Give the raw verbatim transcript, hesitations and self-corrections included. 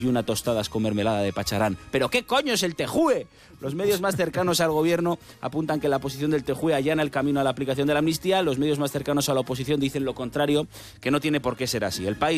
y una tostadas con mermelada de pacharán. ¿Pero qué coño es el Tejue? Los medios más cercanos al gobierno apuntan que la posición del Tejue allana el camino a la aplicación de la amnistía. Los medios más cercanos a la oposición dicen lo contrario, que no tiene por qué ser así. El País